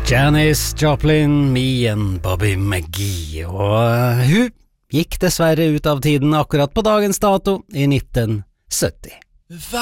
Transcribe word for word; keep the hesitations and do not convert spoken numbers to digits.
Janis Joplin, me and Bobby McGee, og hun gikk dessverre ut av tiden akkurat på dagens dato i nitten sytti.